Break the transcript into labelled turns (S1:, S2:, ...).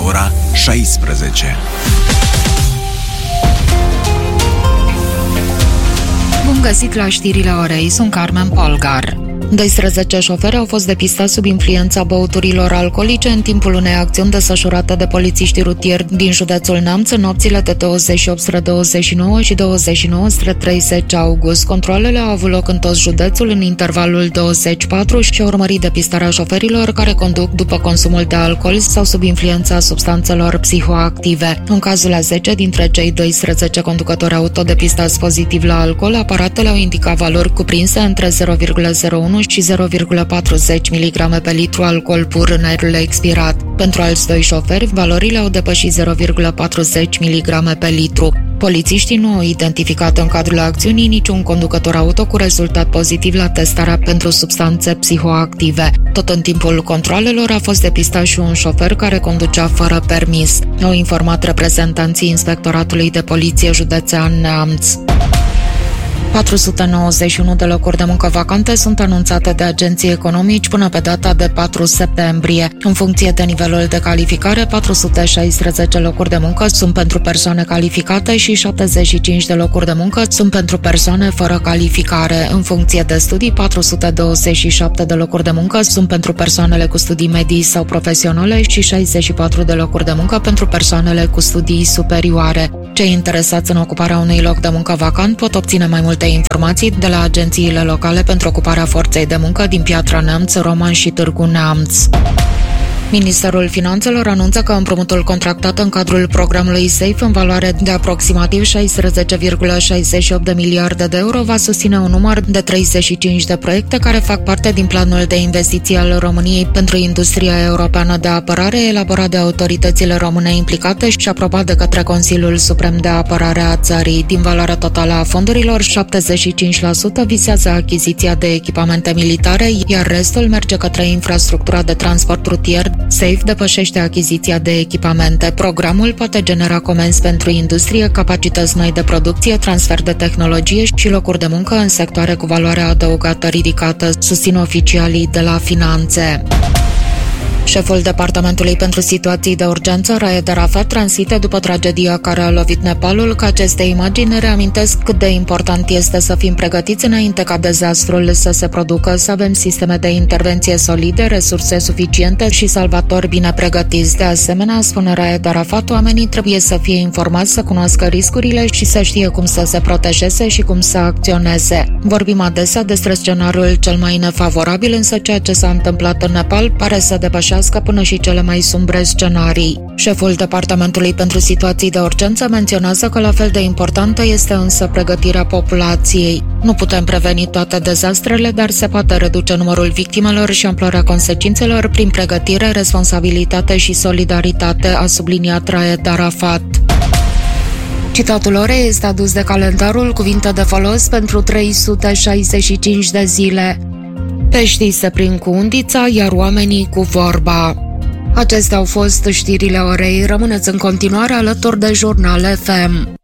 S1: ora 16.
S2: Bun găsit la știrile orei, sunt Carmen Polgar. 12 șoferi au fost depistați sub influența băuturilor alcoolice în timpul unei acțiuni desfășurate de polițiștii rutieri din județul Neamț în nopțile de 28/29 și 29/30 august. Controalele au avut loc în tot județul în intervalul 24 și au urmărit depistarea șoferilor care conduc după consumul de alcool sau sub influența substanțelor psihoactive. În cazul a 10 dintre cei 12 conducători auto depistați pozitiv la alcool, aparatele au indicat valori cuprinse între 0,01 și 0,40 mg pe litru alcool pur în aerul expirat. Pentru alți 2 șoferi, valorile au depășit 0,40 mg pe litru. Polițiștii nu au identificat în cadrul acțiunii niciun conducător auto cu rezultat pozitiv la testarea pentru substanțe psihoactive. Tot în timpul controalelor a fost depistat și un șofer care conducea fără permis. Au informat reprezentanții Inspectoratului de Poliție Județean Neamț. 491 de locuri de muncă vacante sunt anunțate de agenții economici până pe data de 4 septembrie. În funcție de nivelul de calificare, 416 locuri de muncă sunt pentru persoane calificate și 75 de locuri de muncă sunt pentru persoane fără calificare. În funcție de studii, 427 de locuri de muncă sunt pentru persoanele cu studii medii sau profesionale și 64 de locuri de muncă pentru persoanele cu studii superioare. Cei interesați în ocuparea unui loc de muncă vacant pot obține mai multe informații de la agențiile locale pentru ocuparea forței de muncă din Piatra Neamț, Roman și Târgu Neamț. Ministerul Finanțelor anunță că împrumutul contractat în cadrul programului SAFE în valoare de aproximativ 16,68 de miliarde de euro va susține un număr de 35 de proiecte care fac parte din planul de investiții al României pentru industria europeană de apărare, elaborat de autoritățile române implicate și aprobat de către Consiliul Suprem de Apărare a țării. Din valoarea totală a fondurilor, 75% visează achiziția de echipamente militare, iar restul merge către infrastructura de transport rutier. SAFE depășește achiziția de echipamente. Programul poate genera comenzi pentru industrie, capacități noi de producție, transfer de tehnologie și locuri de muncă în sectoare cu valoare adăugată ridicată, susțin oficialii de la Finanțe. Șeful Departamentului pentru Situații de Urgență, Raed Arafat, transmite după tragedia care a lovit Nepalul că aceste imagini reamintesc cât de important este să fim pregătiți înainte ca dezastrul să se producă, să avem sisteme de intervenție solide, resurse suficiente și salvatori bine pregătiți. De asemenea, spune Raed Arafat, oamenii trebuie să fie informați, să cunoască riscurile și să știe cum să se protejeze și cum să acționeze. Vorbim adesea despre scenariul cel mai nefavorabil, însă ceea ce s-a întâmplat în Nepal pare să depășească până și cele mai sumbre scenarii. Șeful Departamentului pentru Situații de Urgență menționează că la fel de importantă este însă pregătirea populației. Nu putem preveni toate dezastrele, dar se poate reduce numărul victimelor și amploarea consecințelor prin pregătire, responsabilitate și solidaritate, a subliniat Raed Arafat. Citatul orei este adus de calendarul Cuvinte de folos pentru 365 de zile. Peștii se prind cu undița, iar oamenii cu vorba. Acestea au fost știrile orei. Rămâneți în continuare alături de Jurnal FM.